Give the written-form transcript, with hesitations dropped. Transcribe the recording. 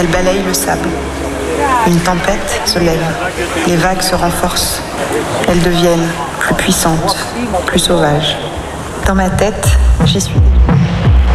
Elle balaye le sable. Une tempête se lève. Les vagues se renforcent. Elles deviennent plus puissantes, plus sauvages. Dans ma tête, j'y suis.